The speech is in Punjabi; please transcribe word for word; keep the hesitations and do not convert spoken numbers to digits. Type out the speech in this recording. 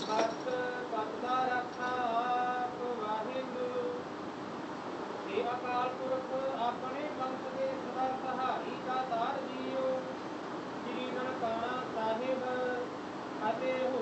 ਹੱਥ ਪਤ ਦਾ ਰਾਖਾ ਆਪ ਵਾਹਿਗੁਰੂ। हे ਅਕਾਲ ਪੁਰਖ ਆਪਣੇ ਪੰਥ ਦੇ ਸਦਾ ਸਹਾਈ ਦਾਤਾਰ ਜੀਓ। ਸ੍ਰੀ ਨਨਕਾਣਾ ਸਾਹਿਬ ਅਤੇ